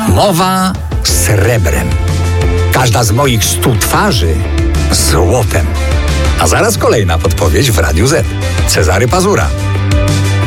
Mowa srebrem. Każda z moich 100 twarzy złotem. A zaraz kolejna podpowiedź w Radiu Z. Cezary Pazura.